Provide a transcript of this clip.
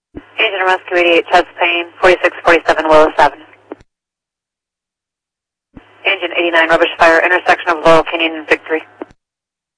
Engine Rescue 88, chest pain, 4647 Willow 7. Engine 89, rubbish fire, intersection of Laurel Canyon and Victory.